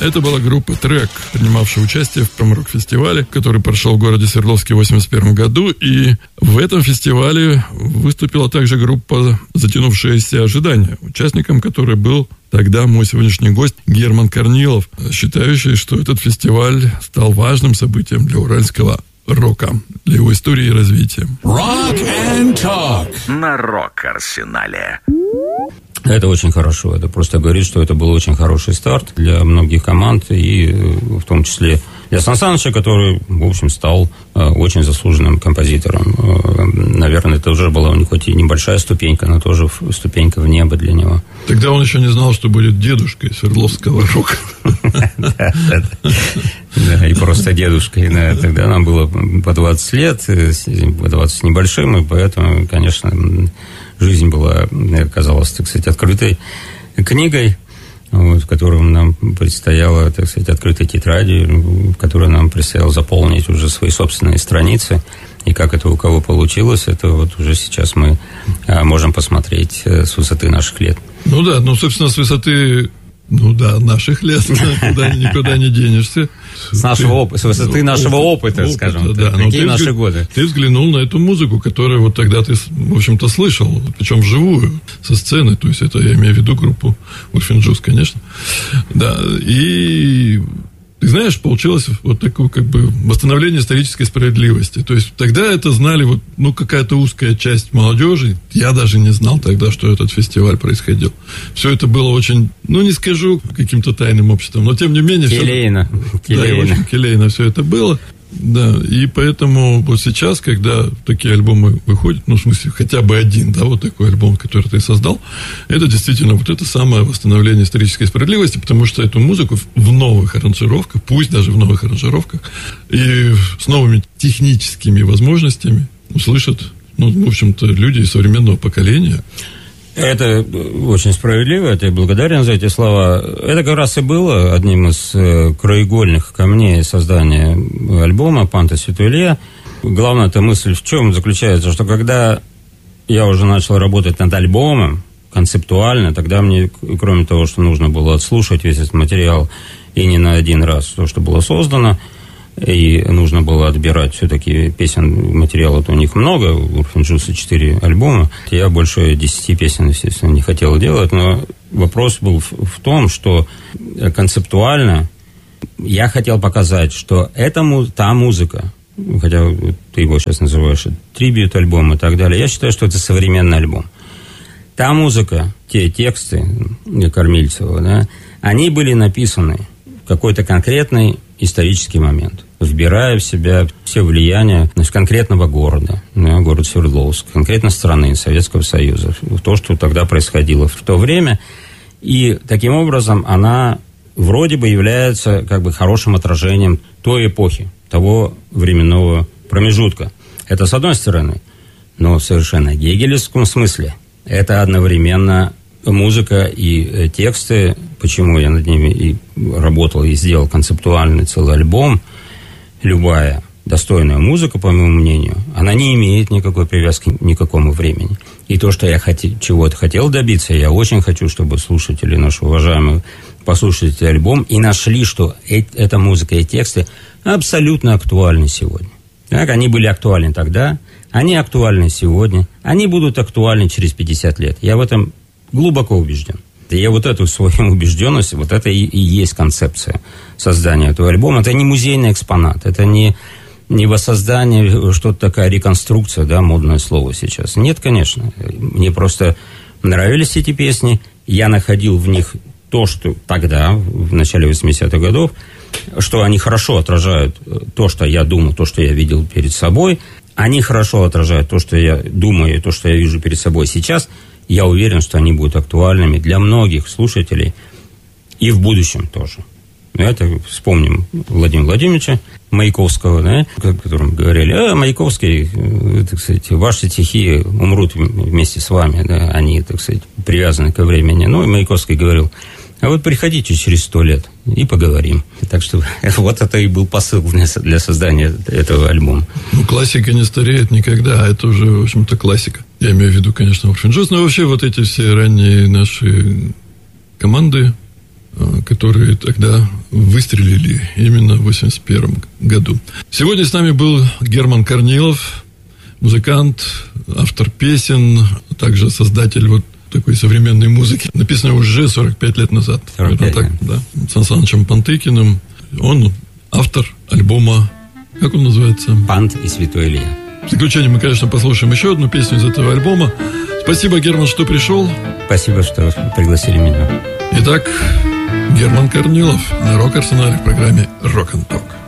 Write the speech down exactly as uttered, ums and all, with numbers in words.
Это была группа «Трек», принимавшая участие в промрок-фестивале, который прошел в городе Свердловске в восемьдесят первом году. И в этом фестивале выступила также группа «Затянувшееся ожидание», участником которой был тогда мой сегодняшний гость Герман Корнилов, считающий, что этот фестиваль стал важным событием для уральского рока, для его истории и развития. Rock and Talk на Рок-Арсенале. Это очень хорошо. Это просто говорит, что это был очень хороший старт для многих команд, и в том числе для Сан Саныча, который, в общем, стал очень заслуженным композитором. Наверное, это уже была у него хоть и небольшая ступенька, но тоже ступенька в небо для него. Тогда он еще не знал, что будет дедушкой Свердловского рока. Да, и просто дедушкой. Тогда нам было по двадцать лет, по двадцать с небольшим, и поэтому, конечно, жизнь была, казалось, так сказать, открытой книгой, вот, в которой нам предстояло, так сказать, открытой тетради, в которой нам предстояло заполнить уже свои собственные страницы. И как это у кого получилось, это вот уже сейчас мы а, можем посмотреть с высоты наших лет. Ну да, ну, собственно, с высоты... Ну да, наших лет, куда никуда не денешься. С нашего опыта, с высоты ну, нашего опыта, опыта скажем. Да, какие ты наши взгля... годы? Ты взглянул на эту музыку, которую вот тогда ты, в общем-то, слышал, причем вживую, со сцены. То есть это я имею в виду группу Урфин Джюс, конечно. Да, и... Ты знаешь, получилось вот такое как бы восстановление исторической справедливости. То есть тогда это знали вот, ну, какая-то узкая часть молодежи. Я даже не знал тогда, что этот фестиваль происходил. Все это было очень, ну, не скажу каким-то тайным обществом, но тем не менее... Келейно. Все, да, очень келейно все это было. Да, и поэтому вот сейчас, когда такие альбомы выходят, ну, в смысле, хотя бы один, да, вот такой альбом, который ты создал, это действительно вот это самое восстановление исторической справедливости, потому что эту музыку в новых аранжировках, пусть даже в новых аранжировках, и с новыми техническими возможностями услышат, ну, в общем-то, люди современного поколения. Это очень справедливо, я тебе благодарен за эти слова. Это как раз и было одним из краеугольных камней создания альбома «Панта Светуле». Главная-то мысль в чем заключается, что когда я уже начал работать над альбомом концептуально, тогда мне, кроме того, что нужно было отслушать весь этот материал и не на один раз то, что было создано, и нужно было отбирать все-таки песен, материала-то у них много, у Урфин Джюса четыре альбома. Я больше десяти песен, естественно, не хотел делать, но вопрос был в, в том, что концептуально я хотел показать, что это, та музыка, хотя ты его сейчас называешь трибьют-альбом и так далее, я считаю, что это современный альбом. Та музыка, те тексты Кормильцева, да, они были написаны в какой-то конкретный исторический момент, вбирая в себя все влияния, значит, конкретного города, да, город Свердловск, конкретно страны Советского Союза, то, что тогда происходило в то время. И таким образом она вроде бы является как бы хорошим отражением той эпохи, того временного промежутка. Это с одной стороны, но в совершенно гегелевском смысле это одновременно музыка и тексты, почему я над ними и работал, и сделал концептуальный целый альбом. Любая достойная музыка, по моему мнению, она не имеет никакой привязки к никакому времени. И то, что я хотел, чего-то хотел добиться, я очень хочу, чтобы слушатели, наши уважаемые, послушали этот альбом и нашли, что э- эта музыка и тексты абсолютно актуальны сегодня. Так, они были актуальны тогда, они актуальны сегодня, они будут актуальны через пятьдесят лет. Я в этом глубоко убежден. И я вот эту свою убежденность, вот это и, и есть концепция создания этого альбома. Это не музейный экспонат, это не, не воссоздание, что-то такая реконструкция, да, модное слово сейчас. Нет, конечно. Мне просто нравились эти песни. Я находил в них то, что тогда, в начале восьмидесятых годов, что они хорошо отражают то, что я думал, то, что я видел перед собой. Они хорошо отражают то, что я думаю, то, что я вижу перед собой сейчас. Я уверен, что они будут актуальными для многих слушателей и в будущем тоже. Это вспомним Владимира Владимировича Маяковского, да, о котором говорили, а, Маяковский, так сказать, ваши стихи умрут вместе с вами, да, они, так сказать, привязаны ко времени. Ну, и Маяковский говорил, а вот приходите через сто лет и поговорим. Так что вот это и был посыл для создания этого альбома. Ну, классика не стареет никогда, а это уже, в общем-то, классика. Я имею в виду, конечно, Урфин Джюс, но вообще вот эти все ранние наши команды, которые тогда выстрелили именно в восемьдесят первом году. Сегодня с нами был Герман Корнилов, музыкант, автор песен, а также создатель вот такой современной музыки, написанной уже сорок пять лет назад. сорок пять, так, да. С Сан Санычем Пантыкиным. Он автор альбома, как он называется? «Пант и Святой Илья». В заключение мы, конечно, послушаем еще одну песню из этого альбома. Спасибо, Герман, что пришел. Спасибо, что пригласили меня. Итак, Герман Корнилов на Рок-Арсенале в программе «Рок-н-Ток».